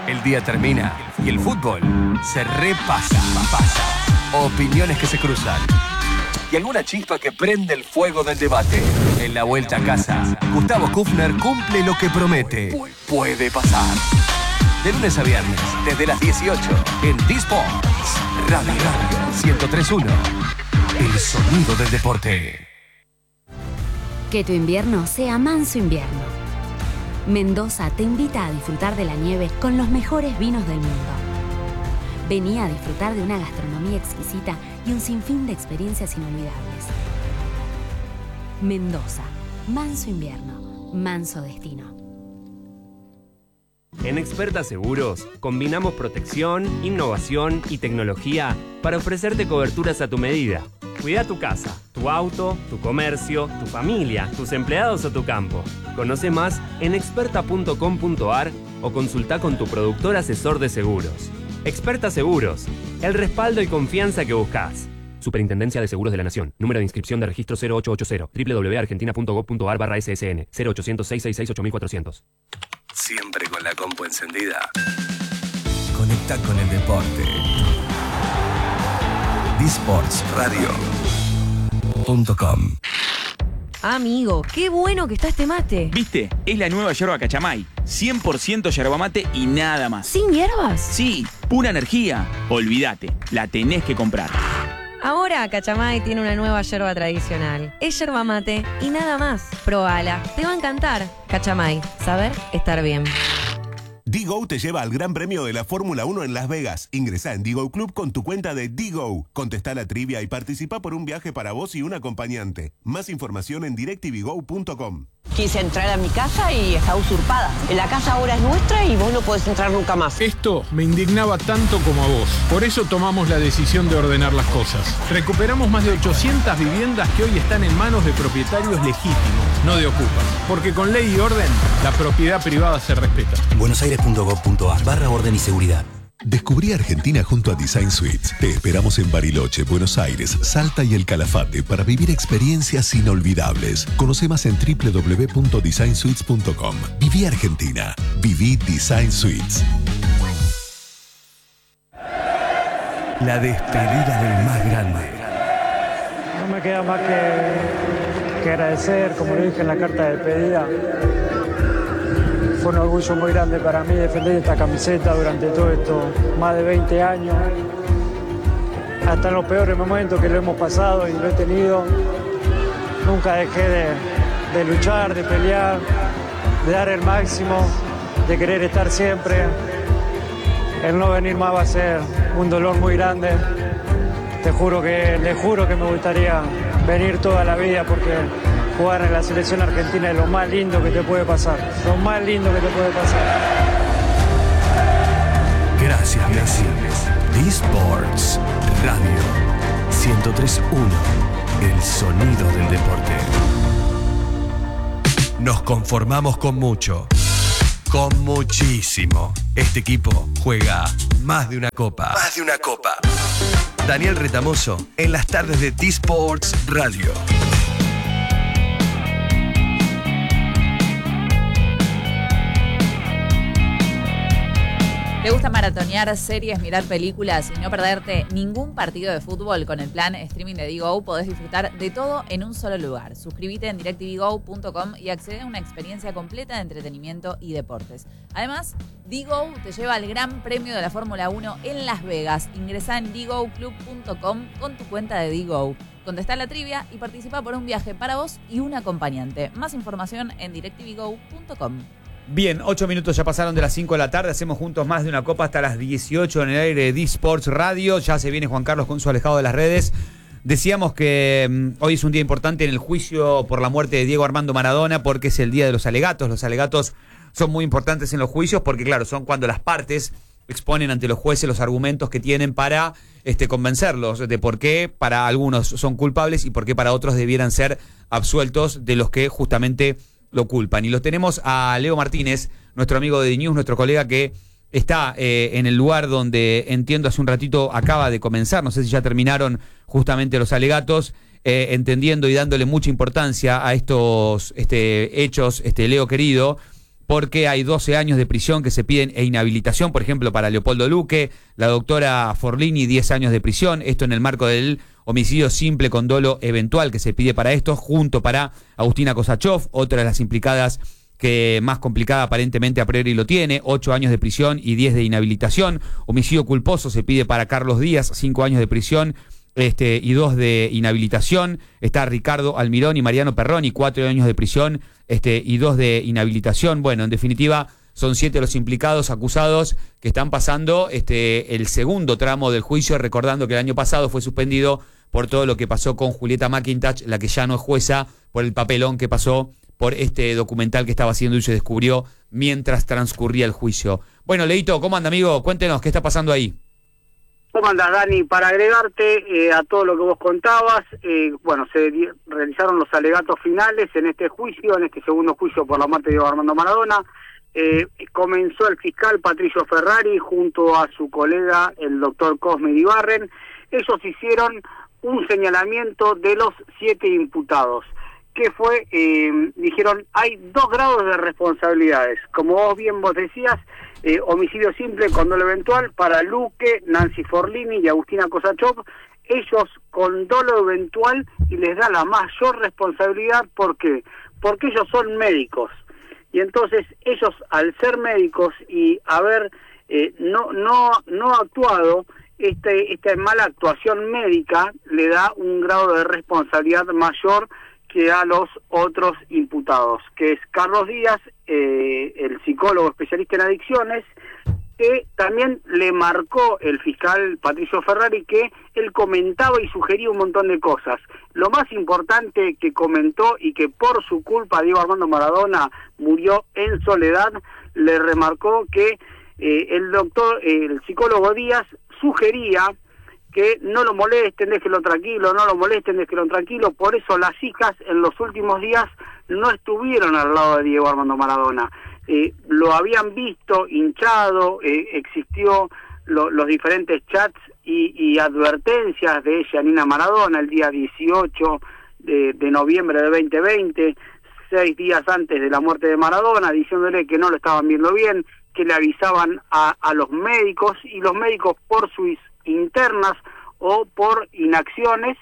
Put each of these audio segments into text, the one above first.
El día termina y el fútbol se repasa. Opiniones que se cruzan y alguna chispa que prende el fuego del debate. En la vuelta a casa, Gustavo Kufner cumple lo que promete. Puede pasar. De lunes a viernes, desde las 18, en D-Sports Radio 103.1. El sonido del deporte. Que tu invierno sea manso invierno. Mendoza te invita a disfrutar de la nieve con los mejores vinos del mundo. Vení a disfrutar de una gastronomía exquisita y un sinfín de experiencias inolvidables. Mendoza, manso invierno, manso destino. En Experta Seguros, combinamos protección, innovación y tecnología para ofrecerte coberturas a tu medida. Cuida tu casa, tu auto, tu comercio, tu familia, tus empleados o tu campo. Conoce más en experta.com.ar o consulta con tu productor asesor de seguros. Experta Seguros, el respaldo y confianza que buscas. Superintendencia de Seguros de la Nación. Número de inscripción de registro 0880. www.argentina.gov.ar/ssn. 0800-666-8400. Siempre con la compu encendida. Conecta con el deporte. D-SportsRadio.com. Amigo, qué bueno que está este mate. ¿Viste? Es la nueva yerba Cachamay. 100% yerba mate y nada más. ¿Sin hierbas? Sí, pura energía. Olvídate, la tenés que comprar. Ahora Cachamay tiene una nueva yerba tradicional. Es yerba mate y nada más. Probala, te va a encantar. Cachamay, saber estar bien. D-Go te lleva al Gran Premio de la Fórmula 1 en Las Vegas. Ingresá en D-Go Club con tu cuenta de D-Go. Contestá la trivia y participa por un viaje para vos y un acompañante. Más información en directvgo.com. Quise entrar a mi casa y está usurpada. La casa ahora es nuestra y vos no podés entrar nunca más. Esto me indignaba tanto como a vos. Por eso tomamos la decisión de ordenar las cosas. Recuperamos más de 800 viviendas que hoy están en manos de propietarios legítimos, no de ocupas. Porque con ley y orden, la propiedad privada se respeta. buenosaires.gov.ar/orden y seguridad. Descubrí Argentina junto a Design Suites. Te esperamos en Bariloche, Buenos Aires, Salta y El Calafate para vivir experiencias inolvidables. Conoce más en www.designsuites.com. Viví Argentina. Viví Design Suites. La despedida del más grande. No me queda más que agradecer, como lo dije en la carta de despedida. Fue un orgullo muy grande para mí defender esta camiseta durante todo esto, más de 20 años. Hasta en los peores momentos que lo hemos pasado y lo he tenido, nunca dejé de luchar, de pelear, de dar el máximo, de querer estar siempre. El no venir más va a ser un dolor muy grande. Le juro que me gustaría venir toda la vida porque jugar en la selección argentina es lo más lindo que te puede pasar. Lo más lindo que te puede pasar. Gracias, Messi. D-Sports Radio 103.1. El sonido del deporte. Nos conformamos con mucho. Con muchísimo. Este equipo juega más de una copa. Más de una copa. Daniel Retamoso en las tardes de D-Sports Radio. ¿Te gusta maratonear series, mirar películas y no perderte ningún partido de fútbol? Con el plan streaming de D-Go podés disfrutar de todo en un solo lugar. Suscríbete en directvgo.com y accede a una experiencia completa de entretenimiento y deportes. Además, D-Go te lleva al Gran Premio de la Fórmula 1 en Las Vegas. Ingresá en dgoclub.com con tu cuenta de D-Go. Contestá la trivia y participa por un viaje para vos y un acompañante. Más información en directvgo.com. Bien, 8 minutos ya pasaron de las 5 de la tarde. Hacemos juntos más de una copa hasta las 18 en el aire de D-Sports Radio. Ya se viene Juan Carlos con su alejado de las redes. Decíamos que hoy es un día importante en el juicio por la muerte de Diego Armando Maradona porque es el día de los alegatos. Los alegatos son muy importantes en los juicios porque, claro, son cuando las partes exponen ante los jueces los argumentos que tienen para convencerlos de por qué para algunos son culpables y por qué para otros debieran ser absueltos de los que justamente lo culpan. Y los tenemos a Leo Martínez, nuestro amigo de D-News, nuestro colega que está en el lugar donde, entiendo, hace un ratito acaba de comenzar, no sé si ya terminaron justamente los alegatos, entendiendo y dándole mucha importancia a estos hechos, Leo querido, porque hay 12 años de prisión que se piden e inhabilitación, por ejemplo, para Leopoldo Luque, la doctora Forlini, 10 años de prisión, esto en el marco del homicidio simple con dolo eventual que se pide para esto, junto para Agustina Kosachov, otra de las implicadas que más complicada aparentemente a priori lo tiene, 8 años de prisión y 10 de inhabilitación. Homicidio culposo se pide para Carlos Díaz, 5 años de prisión y 2 de inhabilitación. Está Ricardo Almirón y Mariano Perroni, 4 años de prisión y 2 de inhabilitación. Bueno, en definitiva, son 7 los implicados, acusados, que están pasando el segundo tramo del juicio, recordando que el año pasado fue suspendido por todo lo que pasó con Julieta McIntosh, la que ya no es jueza, por el papelón que pasó por este documental que estaba haciendo y se descubrió mientras transcurría el juicio. Bueno, Leito, ¿cómo anda, amigo? Cuéntenos, ¿qué está pasando ahí? ¿Cómo andas, Dani? Para agregarte a todo lo que vos contabas, se realizaron los alegatos finales en este juicio, en este segundo juicio por la muerte de Diego Armando Maradona. Comenzó el fiscal Patricio Ferrari junto a su colega, el doctor Cosme Iribarren. Ellos hicieron un señalamiento de los 7 imputados. Que fue, dijeron, hay 2 grados de responsabilidades. Como vos decías, homicidio simple con dolo eventual para Luque, Nancy Forlini y Agustina Kosachov. Ellos con dolo eventual y les da la mayor responsabilidad. ¿Por qué? Porque ellos son médicos. Y entonces ellos, al ser médicos y haber no actuado, esta mala actuación médica le da un grado de responsabilidad mayor que a los otros imputados, que es Carlos Díaz, el psicólogo especialista en adicciones, que también le marcó el fiscal Patricio Ferrari que él comentaba y sugería un montón de cosas. Lo más importante que comentó y que por su culpa Diego Armando Maradona murió en soledad, le remarcó que el psicólogo Díaz sugería que no lo molesten, déjelo tranquilo, no lo molesten, déjelo tranquilo. Por eso las hijas en los últimos días no estuvieron al lado de Diego Armando Maradona. Lo habían visto hinchado, existió los diferentes chats y advertencias de Giannina Maradona el día 18 de noviembre de 2020, 6 días antes de la muerte de Maradona, diciéndole que no lo estaban viendo bien, que le avisaban a los médicos, y los médicos por sus internas o por inacciones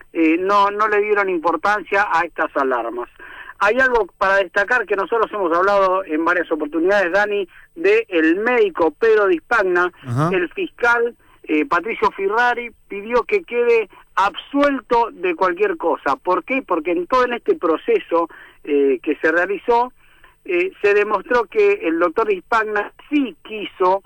no le dieron importancia a estas alarmas. Hay algo para destacar que nosotros hemos hablado en varias oportunidades, Dani, de el médico Pedro Di Spagna. Ajá. El fiscal Patricio Ferrari pidió que quede absuelto de cualquier cosa. ¿Por qué? Porque en todo este proceso que se realizó se demostró que el doctor Di Spagna sí quiso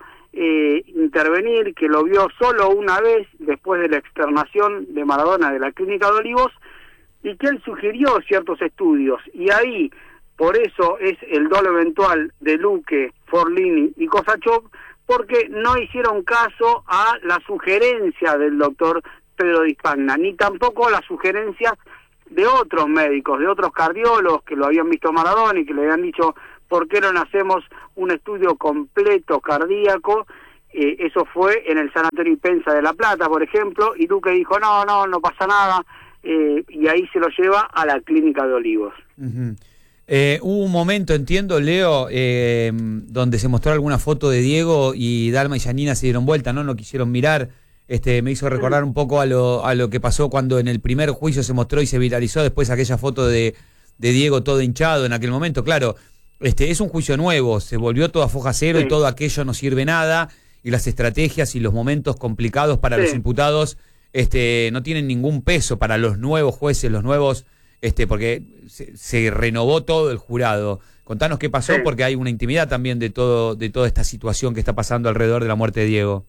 intervenir, que lo vio solo una vez después de la externación de Maradona de la Clínica de Olivos, y que él sugirió ciertos estudios, y ahí, por eso es el dolo eventual de Luque, Forlini y Kosachov, porque no hicieron caso a la sugerencia del doctor Pedro Di Spagna, ni tampoco a las sugerencias de otros médicos, de otros cardiólogos que lo habían visto a Maradona y que le habían dicho, ¿por qué no hacemos un estudio completo cardíaco? Eso fue en el Sanatorio Ipensa de La Plata, por ejemplo, y Luque dijo, no pasa nada, y ahí se lo lleva a la Clínica de Olivos. Uh-huh. Hubo un momento, entiendo, Leo, donde se mostró alguna foto de Diego y Dalma y Giannina se dieron vuelta, no quisieron mirar. Me hizo recordar un poco a lo que pasó cuando en el primer juicio se mostró y se viralizó después aquella foto de Diego todo hinchado en aquel momento. Claro, es un juicio nuevo, se volvió todo a foja cero, sí. Y todo aquello no sirve nada, y las estrategias y los momentos complicados para los imputados no tienen ningún peso para los nuevos jueces, los nuevos, porque se renovó todo el jurado. Contanos qué pasó, porque hay una intimidad también de toda esta situación que está pasando alrededor de la muerte de Diego.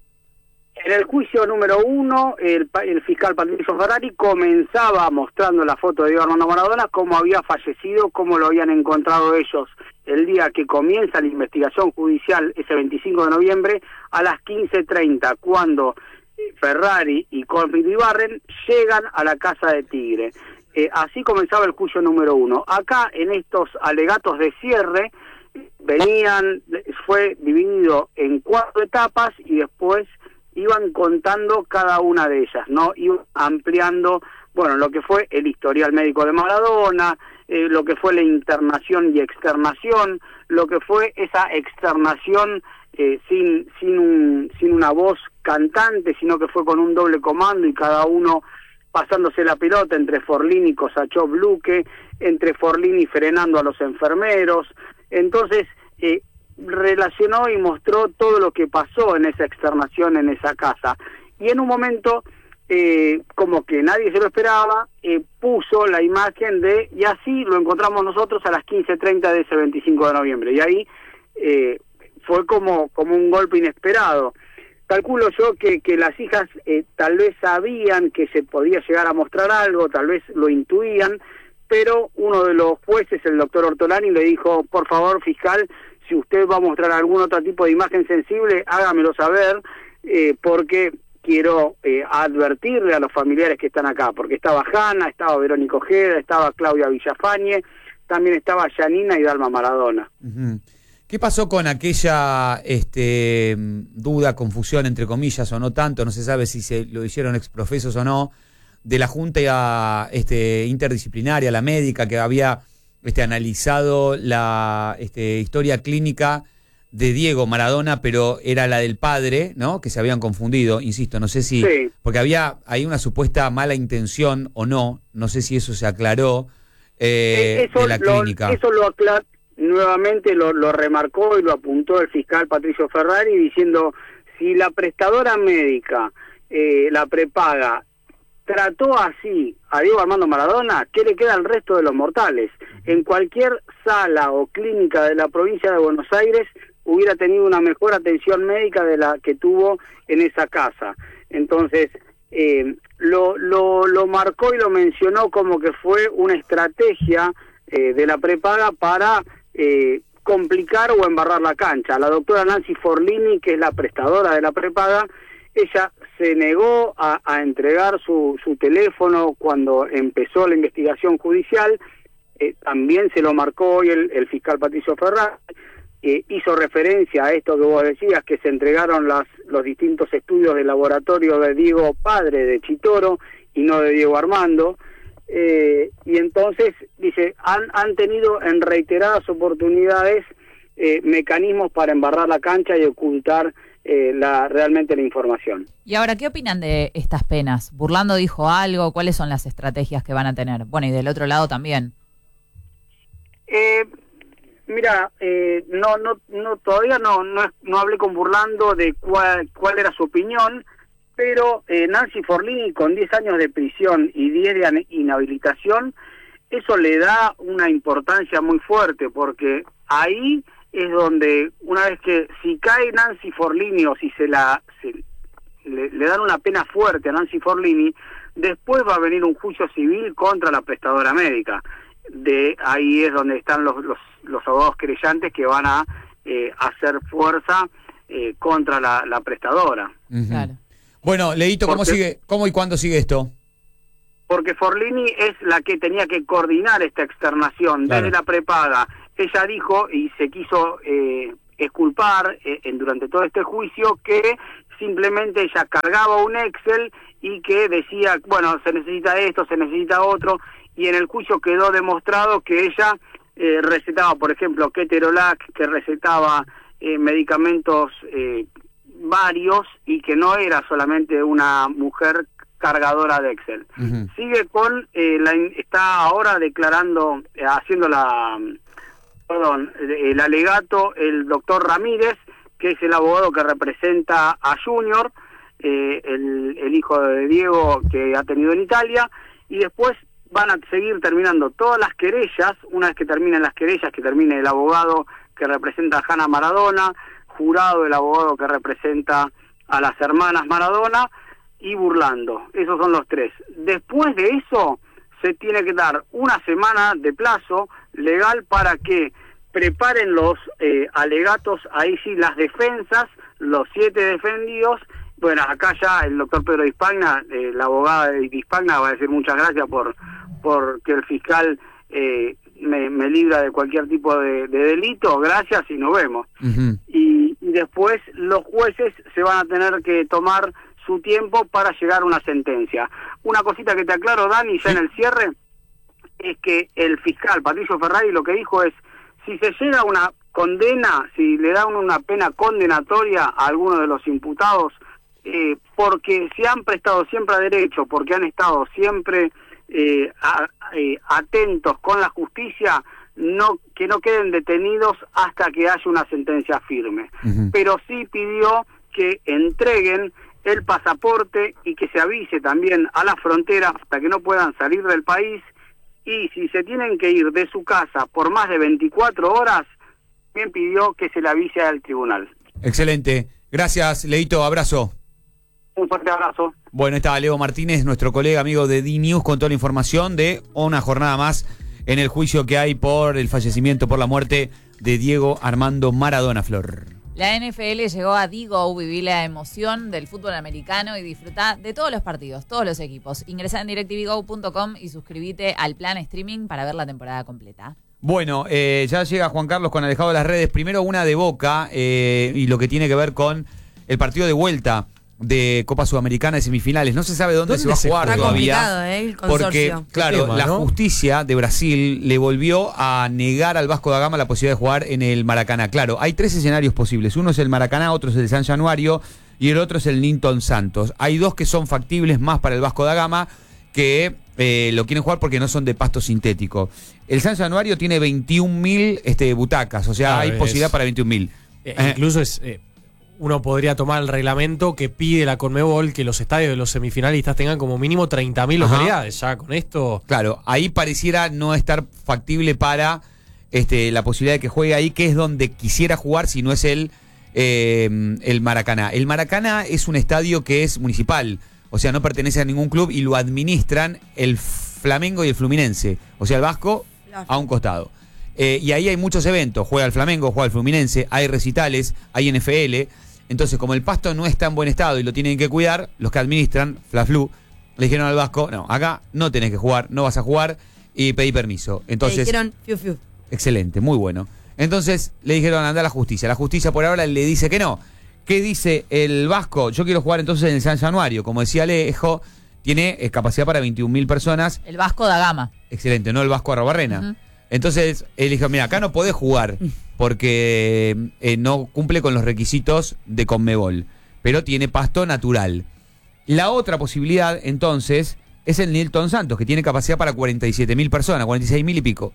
En el juicio número 1, el fiscal Patricio Ferrari comenzaba mostrando la foto de Diego Armando Maradona, cómo había fallecido, cómo lo habían encontrado ellos el día que comienza la investigación judicial, ese 25 de noviembre, a las 15:30, cuando Ferrari y Cosme Iribarren llegan a la Casa de Tigre. Así comenzaba el juicio número 1. Acá, en estos alegatos de cierre, fue dividido en 4 etapas y después iban contando cada una de ellas, ¿no? Iban ampliando, lo que fue el historial médico de Maradona, lo que fue la internación y externación, lo que fue esa externación sin una voz cantante, sino que fue con un doble comando y cada uno pasándose la pelota entre Forlini y Kosachov Luque, entre Forlini frenando a los enfermeros. Entonces relacionó y mostró todo lo que pasó en esa externación en esa casa, y en un momento como que nadie se lo esperaba, puso la imagen y así lo encontramos nosotros a las 15:30 de ese 25 de noviembre, y ahí fue como un golpe inesperado. Calculo yo que las hijas tal vez sabían que se podía llegar a mostrar algo, tal vez lo intuían, pero uno de los jueces, el doctor Ortolani, le dijo: por favor, fiscal, si usted va a mostrar algún otro tipo de imagen sensible, hágamelo saber, porque quiero advertirle a los familiares que están acá, porque estaba Hanna, estaba Verónica Ojeda, estaba Claudia Villafañe, también estaba Yanina y Dalma Maradona. Uh-huh. ¿Qué pasó con aquella duda, confusión, entre comillas, o no tanto, no se sabe si se lo hicieron exprofesos o no, de la Junta interdisciplinaria, la médica, que había analizado la historia clínica de Diego Maradona, pero era la del padre, ¿no? Que se habían confundido, insisto, no sé si... Sí. Porque había ahí una supuesta mala intención o no sé si eso se aclaró de la clínica. Eso lo aclaró. Nuevamente lo remarcó y lo apuntó el fiscal Patricio Ferrari, diciendo: si la prestadora médica, la prepaga, trató así a Diego Armando Maradona, ¿qué le queda al resto de los mortales? En cualquier sala o clínica de la provincia de Buenos Aires hubiera tenido una mejor atención médica de la que tuvo en esa casa. Entonces, lo marcó y lo mencionó como que fue una estrategia de la prepaga para complicar o embarrar la cancha. La doctora Nancy Forlini, que es la prestadora de la prepaga, ella se negó a entregar su teléfono cuando empezó la investigación judicial. También se lo marcó hoy el fiscal Patricio Ferrari, hizo referencia a esto que vos decías, que se entregaron los distintos estudios de laboratorio de Diego padre de Chitoro y no de Diego Armando. Y entonces dice, han tenido en reiteradas oportunidades mecanismos para embarrar la cancha y ocultar realmente la información. Y ahora, ¿qué opinan de estas penas? ¿Burlando dijo algo? ¿Cuáles son las estrategias que van a tener? Bueno, y del otro lado también. Mira, todavía no hablé con Burlando de cuál era su opinión, pero Nancy Forlini, con 10 años de prisión y 10 de inhabilitación, eso le da una importancia muy fuerte, porque ahí es donde, una vez que si cae Nancy Forlini o si le dan una pena fuerte a Nancy Forlini, después va a venir un juicio civil contra la prestadora médica. De ahí es donde están los abogados querellantes que van a hacer fuerza contra la prestadora. Uh-huh. Claro. Bueno, Leito, ¿cómo y cuándo sigue esto? Porque Forlini es la que tenía que coordinar esta externación desde la prepaga. Ella dijo y se quiso exculpar durante todo este juicio que simplemente ella cargaba un Excel y que decía, bueno, se necesita esto, se necesita otro, y en el juicio quedó demostrado que ella recetaba, por ejemplo, Keterolac, que recetaba medicamentos varios y que no era solamente una mujer cargadora de Excel. Uh-huh. Sigue con está ahora declarando, haciendo el alegato el doctor Ramírez, que es el abogado que representa a Junior, el hijo de Diego que ha tenido en Italia, y después van a seguir terminando todas las querellas. Una vez que terminen las querellas, que termine el abogado que representa a Hanna Maradona, jurado el abogado que representa a las hermanas Maradona, y Burlando. Esos son los tres. Después de eso se tiene que dar una semana de plazo legal para que preparen los alegatos, ahí sí las defensas, los 7 defendidos. Bueno, acá ya el doctor Pedro Dispagna, la abogada de Dispagna, va a decir muchas gracias por que el fiscal me libra de cualquier tipo de delito, gracias y nos vemos. Uh-huh. Y después los jueces se van a tener que tomar su tiempo para llegar a una sentencia. Una cosita que te aclaro, Dani, ya en el cierre, es que el fiscal Patricio Ferrari lo que dijo es, si se llega a una condena, si le dan una pena condenatoria a alguno de los imputados, porque se han prestado siempre a derecho, porque han estado siempre atentos con la justicia, que no queden detenidos hasta que haya una sentencia firme. Pero sí pidió que entreguen el pasaporte y que se avise también a la frontera hasta que no puedan salir del país, y si se tienen que ir de su casa por más de 24 horas, también pidió que se le avise al tribunal. Excelente. Gracias, Leito. Abrazo. Un fuerte abrazo. Bueno, está Leo Martínez, nuestro colega amigo de D-News, con toda la información de una jornada más en el juicio que hay por el fallecimiento, por la muerte de Diego Armando Maradona, Flor. La NFL llegó a Digo, viví la emoción del fútbol americano y disfrutá de todos los partidos, todos los equipos. Ingresá en DirecTVGo.com y suscríbete al plan streaming para ver la temporada completa. Bueno, ya llega Juan Carlos con Alejado de las Redes. Primero una de Boca y lo que tiene que ver con el partido de vuelta de Copa Sudamericana de semifinales. No se sabe dónde se va a jugar está todavía. El consorcio. Porque, claro, tema, la ¿no? justicia de Brasil le volvió a negar al Vasco da Gama la posibilidad de jugar en el Maracaná. Claro, hay 3 escenarios posibles. Uno es el Maracaná, otro es el San Januario y el otro es el Nilton Santos. Hay 2 que son factibles más para el Vasco da Gama, que lo quieren jugar porque no son de pasto sintético. El San Januario tiene 21.000 butacas, o sea, Claro, hay posibilidad para 21.000. Incluso uno podría tomar el reglamento que pide la Conmebol que los estadios de los semifinalistas tengan como mínimo 30.000 localidades. Ya con esto... Claro, ahí pareciera no estar factible para la posibilidad de que juegue ahí, que es donde quisiera jugar si no es el Maracaná. El Maracaná es un estadio que es municipal, o sea, no pertenece a ningún club y lo administran el Flamengo y el Fluminense, o sea, el Vasco a un costado. Y ahí hay muchos eventos, juega el Flamengo, juega el Fluminense, hay recitales, hay NFL. Entonces, como el pasto no está en buen estado y lo tienen que cuidar, los que administran, Fla-Flu, le dijeron al Vasco, no, acá no tenés que jugar, no vas a jugar, y pedí permiso. Entonces, le dijeron, fiu, fiu. Excelente, muy bueno. Entonces le dijeron, anda a la justicia. La justicia por ahora le dice que no. ¿Qué dice el Vasco? Yo quiero jugar entonces en el San Januario. Como decía Alejo, tiene capacidad para 21.000 personas. El Vasco da Gama. Excelente, no el Vasco Arrobarrena. Entonces él dijo, mira, acá no podés jugar porque no cumple con los requisitos de Conmebol, pero tiene pasto natural. La otra posibilidad, entonces, es el Nilton Santos, que tiene capacidad para 47.000 personas, 46.000 y pico.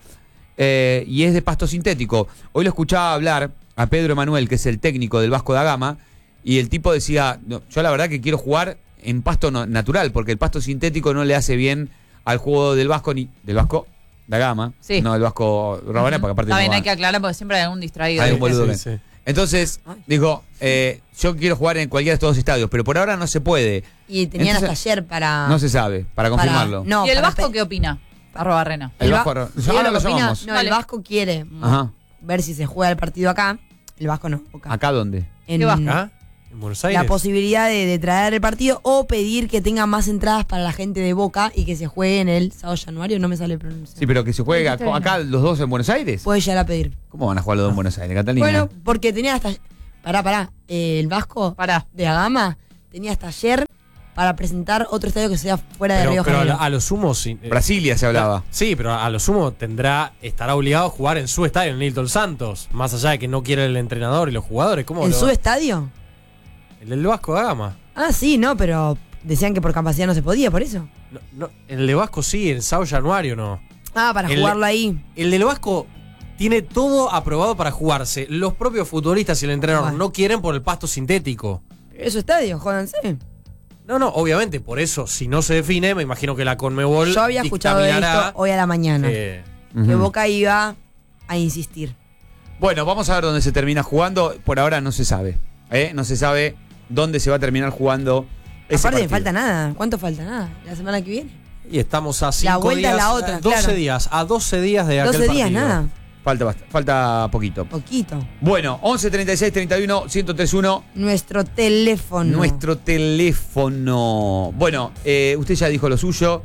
Y es de pasto sintético. Hoy lo escuchaba hablar a Pedro Emanuel, que es el técnico del Vasco da Gama, y el tipo decía, no, yo la verdad que quiero jugar en pasto natural, porque el pasto sintético no le hace bien al juego del Vasco ni del Vasco da Gama, sí. No del Vasco Rabanera, porque aparte También no hay que aclarar porque siempre hay algún distraído. hay un boludo. Sí. Entonces, dijo, yo quiero jugar en cualquiera de estos 2 estadios, pero por ahora no se puede. Y tenían Entonces, hasta ayer para... No se sabe, para confirmarlo. No, ¿Y el para Vasco qué opina? Arrobarrena. El Vasco Ahora lo llamamos. No, el Vasco quiere Ajá. ver si se juega el partido acá. El Vasco no. ¿Acá dónde? En, ¿Qué Vasco? ¿Ah? ¿En Buenos Aires? la posibilidad de traer el partido o pedir que tenga más entradas para la gente de Boca y que se juegue en el sábado Januario. No me sale pronunciar. Sí, pero que se juegue acá los 2 en Buenos Aires. Puede llegar a pedir. ¿Cómo van a jugar los 2 en Buenos Aires, Catalina? Bueno, porque tenía hasta... Pará. El Vasco de la Gama tenía hasta ayer para presentar otro estadio que sea fuera de Río pero Janeiro. a lo sumo... Brasilia se hablaba. Sí, pero a lo sumo estará obligado a jugar en su estadio, en Nilton Santos. Más allá de que no quiere el entrenador y los jugadores. ¿Cómo ¿En su estadio? El del Vasco da Gama. Ah, sí, no, pero decían que por capacidad no se podía, por eso. No, el de Vasco sí, en Sao Januario no. Ah, para jugarlo ahí. El del Vasco tiene todo aprobado para jugarse. Los propios futbolistas y el entrenador no quieren por el pasto sintético. Es su estadio, jódanse. No, obviamente, por eso, si no se define, me imagino que la Conmebol Yo había escuchado de esto hoy a la mañana. Que Boca iba a insistir. Bueno, vamos a ver dónde se termina jugando. Por ahora no se sabe. No se sabe dónde se va a terminar jugando ese Aparte, partido. falta nada. ¿Cuánto falta? Nada. La semana que viene. Y estamos a 5 La vuelta días. es la otra, 12 claro. días. A 12 días de aquel 12 días, partido. nada. Falta poquito. Poquito. Bueno, 11 36 31 1031. Nuestro teléfono. Nuestro teléfono. Bueno, usted ya dijo lo suyo.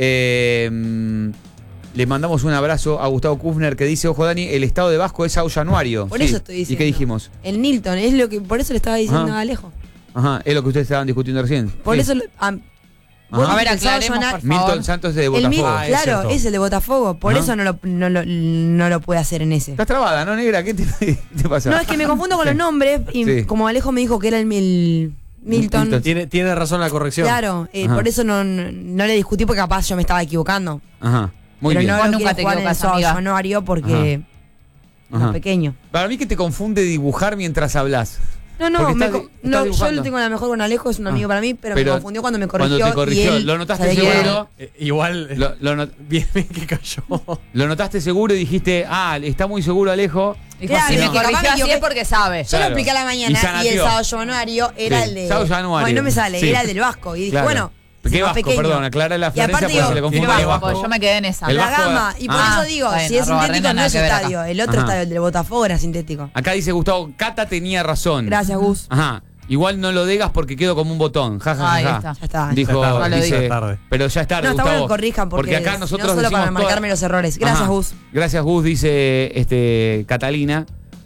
Le mandamos un abrazo a Gustavo Kufner que dice, ojo Dani, el estado de Vasco es Sao Januario. Por eso estoy diciendo. ¿Y qué dijimos? El Nilton, es lo que por eso le estaba diciendo Ajá. a Alejo. Ajá, es lo que ustedes estaban discutiendo recién. Por Sí. eso Ajá. A ver, El sábado aclaremos, Joan por Arias- Milton favor. Santos de el Botafogo. mismo, Ah, es claro, cierto. es el de Botafogo. Por Ajá. eso no lo puede hacer en ese. Estás trabada, ¿no, negra? ¿Qué te pasa? No, es que me confundo con los nombres. Y Sí. como Alejo me dijo que era el Milton. Tiene razón la corrección. Claro, Ajá. por eso no le discutí porque capaz yo me estaba equivocando. Ajá. Muy pero bien. no Vos lo nunca quiere te jugar en el equivocas, sábado amiga. Januario porque es Ajá. más pequeño. Para mí que te confunde dibujar mientras hablas. No, Porque me estás- co- estás no, yo dibujando. lo tengo la mejor con Alejo, es un amigo para mí, pero me confundió cuando me corrigió. Cuando te corrigió, y él lo notaste sabía que- seguro. Igual, bien que cayó. Lo notaste seguro y dijiste, está muy seguro Alejo. Dijo, Claro, si me que capaz corrigió me así equivoqué. es porque sabe. Yo lo expliqué a la Y mañana y, zanateó. el sábado Januario era Sí, el de. sábado Januario. Ay, no me sale, Sí. era el del Vasco. Y dije, Claro. bueno. ¿Qué es más Vasco? pequeño. Perdón, aclara la Y Florencia aparte porque se le digo, confunde ¿Qué el Vasco? Vasco. Yo me quedé en esa. El la Vasco- gama. Y por eso digo, está bien, si es arroba sintético Rena, no nada es que ver acá. estadio. El otro Ajá. estadio, el del Botafogo, era sintético. Acá dice Gustavo, Cata tenía razón. Gracias, Gus. Ajá. Igual no lo digas porque quedo como un botón. Ja, ja, ja, Ahí ja. está. Ya está. Dijo, Ya está, dice, ya es tarde. pero ya es tarde, No, está Gustavo. bueno que corrijan porque acá si nosotros no solo para decimos marcarme los errores. Gracias, Ajá. Gus. Gracias, Gus, dice Catalina.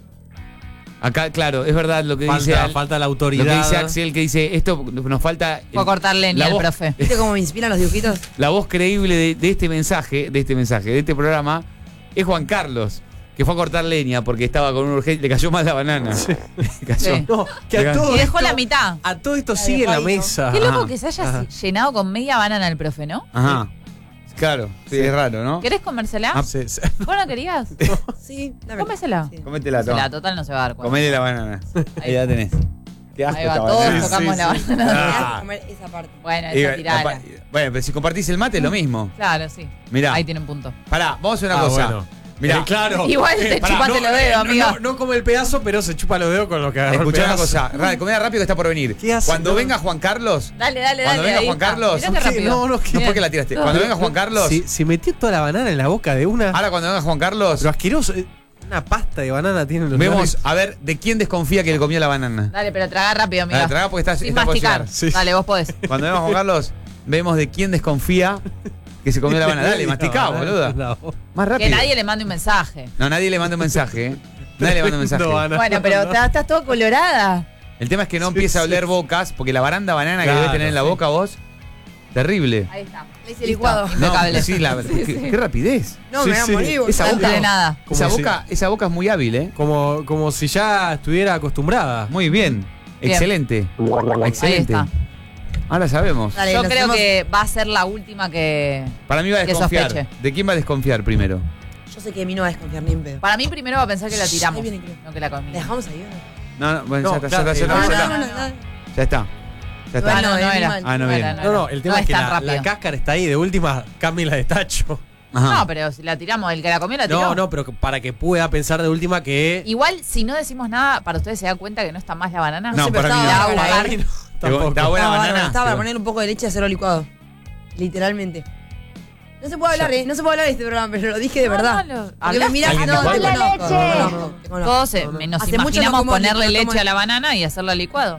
Acá, claro, es verdad lo que dice Falta la autoridad. Lo que dice Axel, que dice, esto nos falta... Fue a cortar leña el profe. ¿Viste cómo me inspiran los dibujitos? La voz creíble de este mensaje, de este programa, es Juan Carlos, que fue a cortar leña porque estaba con un urgencia, le cayó mal la banana. Le cayó. Sí. No, que Le a ca- todo Y dejó esto- la mitad. A todo esto sigue en la mesa. Qué loco Ajá. que se haya Ajá. llenado con media banana el profe, ¿no? Ajá. Claro, sí, es raro, ¿no? ¿Querés comérsela? Ah, Sí, sí. ¿Vos no querías? Sí, Cómesela. Cométela, Cómesela, toma. total no se va a dar cuenta. Comele la banana. Ahí la tenés. Qué asco Ahí va, esta todos banana. tocamos la banana. Ah. Comer esa parte. Bueno, Y, esa tirala. bueno, pero si compartís el mate es lo mismo. Claro, sí. Mirá. Ahí tiene un punto. Pará, vamos a hacer una Ah, cosa. bueno. Mirá, claro. Igual te chupaste los dedos, amiga. No come el pedazo, pero se chupa los dedos con lo que agarró el escuchá una pedazo. cosa. Comida rápido que está por venir. ¿Qué hace? Cuando No. venga Juan Carlos. Dale, dale, Cuando dale. venga ahí Juan está. Carlos. Mirá qué ¿Qué? rápido. No, No fue que la tiraste. Cuando venga Juan Carlos. Se metió toda la banana en la boca de una. Ahora cuando venga Juan Carlos. Pero asqueroso. Una pasta de banana tiene los Vemos labios. a ver de quién desconfía que le comió la banana. Dale, pero traga rápido, amiga. Dale, traga porque estás- Sin está por masticar. llegar. Sí. Dale, vos podés. Cuando venga Juan Carlos, vemos de quién desconfía que se comió la banana. Dale, masticá, boluda. No. Más rápido. Que nadie le mande un mensaje. No, nadie le manda un mensaje, ¿eh? Nadie le manda un mensaje. No, no. Bueno, pero estás todo colorada. El tema es que no empieza a oler bocas, porque la baranda banana que Claro, debes tener en la sí. boca vos, terrible. Ahí está. Le hice licuado. No, Impecable. sí, qué rapidez. No, Sí, me voy a sí. morir. Esa No boca, tiene nada. esa, Como boca, esa boca es muy hábil, ¿eh? Como si ya estuviera acostumbrada. Muy bien. Bien. Excelente. Excelente. Ahí Ahora sabemos. Dale, Yo nos creo hacemos- que va a ser la última que. Para mí va a Que desconfiar. sospeche. ¿De quién va a desconfiar primero? Yo sé que de mí no va a desconfiar ni en pedo. Para mí primero va a pensar que la tiramos. Ahí viene, creo. No que la ¿La comí. dejamos ahí? No, no, bueno, No, ya está, claro, ya está, No, ya no, está. no, no. Ya está. Ya está. Ah, no, no es era. mal. Ah, no, bien. No, el tema No es que es tan la rápido. cáscara está ahí. De última, cámbiala de tacho. Ajá. No, pero si la tiramos, el que la comió la tiró. No, no, pero para que pueda pensar de última que. Igual, si no decimos nada, ¿para ustedes se dan cuenta que no está más la banana? No, sé, pero para mí estaba no. bárbara, Ahí ¿eh? no. Tampoco. ¿Está buena No, banana? bárbara, estaba para Sí. poner un poco de leche y hacerlo licuado. Literalmente. No se puede hablar, no se puede hablar de este programa, pero lo dije de verdad. No, Porque hablaste. me mirás, ¿Alguien no, dijo te algo? conozco, te conozco, te conozco. Todos nos Hace mucho imaginamos no como ponerle líquido, leche tomo- a la banana y hacerla licuado.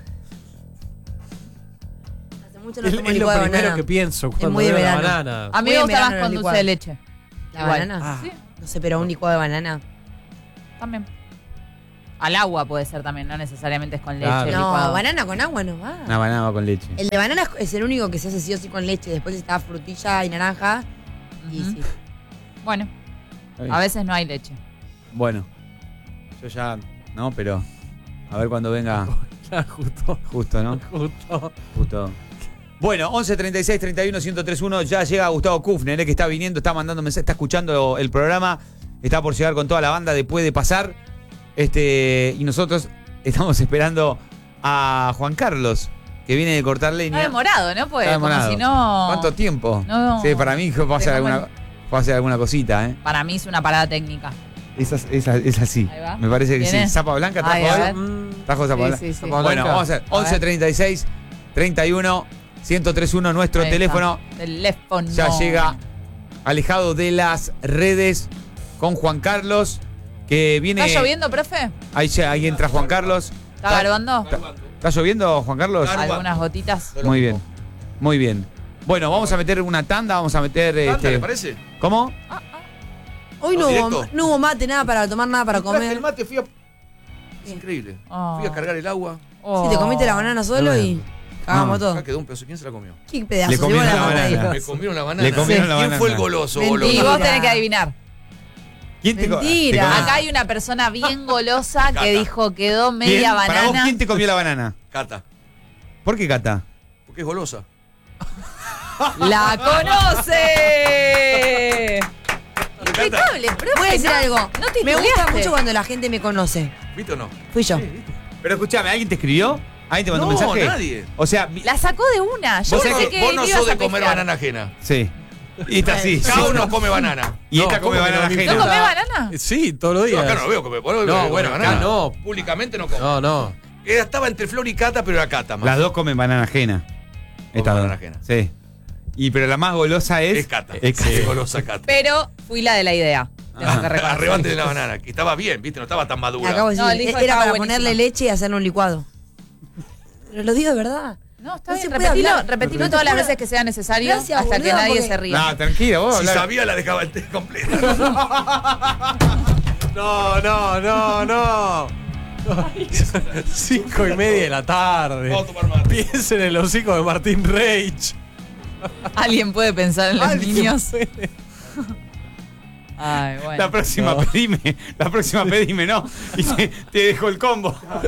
Hace mucho no Es tomo lo licuado de primero banana. que pienso cuando muy de veo la verano. banana. A mí Muy me en gusta más verano con el dulce licuado. de leche. ¿La Igual. banana? Ah. Sí, No sé, pero un licuado de banana. también. Al agua puede ser también, no necesariamente es con leche. Claro. el No, licuado. banana con agua no va. Una banana va con leche. El de banana es el único que se hace sí o sí con leche. Después está frutilla y naranja. Y Ujú. sí. Bueno, Está bien. a veces no hay leche. Bueno, yo ya, no, pero a ver cuando venga justo, ¿no? Justo. Bueno, 11 36 31 1031, ya llega Gustavo Kufner, que está viniendo, está mandando mensajes, está escuchando el programa, está por llegar con toda la banda de Puede Pasar. Y nosotros estamos esperando a Juan Carlos, que viene de cortar leña. Está demorado, ¿no? Pues Está como demorado. si no. ¿Cuánto tiempo? No. Sí, para mí fue a hacer Tengamos- alguna cosita, ¿eh? Para mí es una parada técnica. Es así. Ahí va. Me parece que ¿Viene? sí. ¿Zapa Blanca trajo Ay, a hoy? ver. ¿Trajo Zapa Sí, Blanca? sí, sí. Zapa Bueno, Blanca. vamos a hacer A ver. 11 36 31 1031, nuestro Ahí teléfono. está. Teléfono. Ya llega alejado de las redes con Juan Carlos, que viene. ¿Está lloviendo, profe? Ahí entra Juan Carlos. ¿Está garbando? ¿Está lloviendo, Juan Carlos? Algunas gotitas. Muy bien. Muy bien. Bueno, vamos a meter una tanda, vamos a meter. ¿Le parece? ¿Cómo? Hoy No, no, directo. no hubo mate, nada para tomar, nada para Traje comer. el mate, fui a... Es increíble. Oh. Fui a cargar el agua. Sí, te comiste la banana solo y Cagamos todo. Acá quedó un pedazo. ¿Quién se la comió? ¿Qué pedazo? Le comieron la banana. Me comieron la banana. Le comieron la ¿Quién banana. fue el goloso? Mentira. Y vos tenés que adivinar. ¿Quién te Mentira. Acá hay una persona bien golosa Cata. que dijo quedó media Para vos, banana. ¿quién te comió la banana? Cata. ¿Por qué Cata? Porque es golosa. ¡La conoce! Impecable, pero Voy a decir algo. No te Me gusta estudiaste. mucho cuando la gente me conoce. ¿Viste o no? Fui yo. Pero escúchame, ¿alguien te escribió? ¿Alguien te mandó un No, mensaje? nadie. O sea, La sacó de una. Yo Vos, pensé que vos no le ibas sos a de comer pescar. banana ajena. sí. Y esta sí. Cada uno come banana. Y esta No, come ¿cómo que banana no? ajena. ¿No comés banana? Sí, todos los No, días. acá no lo veo comer. No, bueno, acá no. Públicamente no como. No, no. Estaba entre Flor y Cata, pero era Cata más. Las dos comen banana ajena. Estas banana dos. ajena. Sí. Pero la más golosa es. Es Cata. Es Cata. Es golosa Cata. Pero fui la de la idea. Tengo que reconocer. Arrebate de la banana, que estaba bien, ¿viste? No estaba tan madura. Acabo de No, decir, el hijo era estaba para buenísimo. ponerle leche y hacerle un licuado. Pero lo digo de verdad. No, está No bien. se puede hablar. Repetilo No todas te las puedo- veces que sea necesario Gracias, hasta que boluda, nadie porque- se ría. No, tranquila, vos. Si hablar. sabía, la dejaba el té completa. No, no, no, no. 5:30 de la tarde. Vamos a tomar mate. Piensen en los hijos de Martín Reich. ¿Alguien puede pensar en los Alguien niños? puede. Ay, bueno. La próxima No. pedime. La próxima pedime, no. Y te dejo el combo. No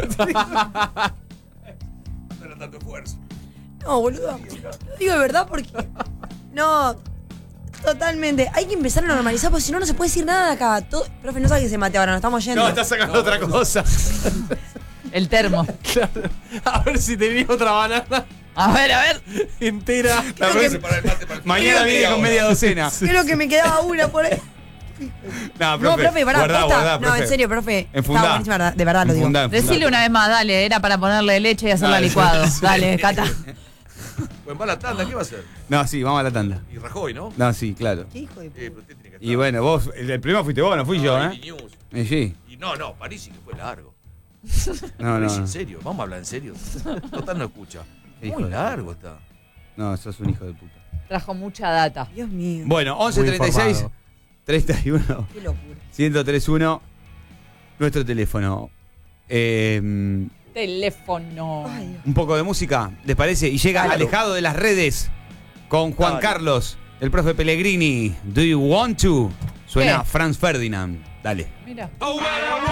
era tanto esfuerzo. No, boludo. Lo digo de verdad porque. No. Totalmente. Hay que empezar a normalizar porque si no, no se puede decir nada acá. Profe, no sabe que se mate ahora, nos estamos yendo. No, estás sacando otra cosa. El termo. Claro. A ver si tenía otra banana A ver. entera. La próxima- Para el mate, para el Mañana viene con media docena. Creo que me quedaba una por ahí. No, No, profe, pará, guardá, posta. guardá, No, profe. en serio, profe. Enfundá. Está buenísima, de verdad lo digo. Enfundá, enfundá. Decile una vez más, dale, era para ponerle leche y hacerla Dale. licuado. Dale, Cata. Pues va la tanda, ¿qué va a hacer? No, sí, vamos a la tanda. Y Rajoy, ¿no? No, sí, claro. ¿Qué hijo de puta? Pero usted tiene que estar. Y bueno, vos, el primero fuiste vos, no fui yo, ¿eh? News. Y sí. Y no, París sí que fue largo. No, París, no. en serio, vamos a hablar en serio. Total no escucha. Qué hijo Muy de largo está. No, sos un hijo de puta. Trajo mucha data. Dios mío. Bueno, Muy 11:36 informado. 31 Qué locura. 1031 nuestro teléfono. Teléfono. Ay, Dios. Un poco de música, ¿les parece? Y llega Claro. alejado de las redes con Juan Dale. Carlos, el profe Pellegrini. Do you want to? Suena ¿Qué? Franz Ferdinand. Dale. Mira.